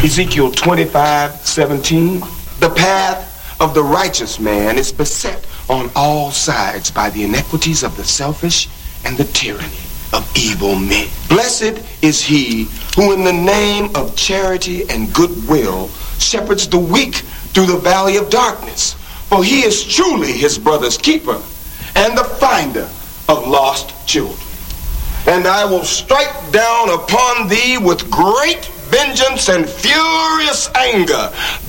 Ezekiel 25:17. The path of the righteous man is beset on all sides by the iniquities of the selfish and the tyranny of evil men. Blessed is he who in the name of charity and goodwill shepherds the weak through the valley of darkness, for he is truly his brother's keeper and the finder of lost children. And I will strike down upon thee with great vengeance and furious anger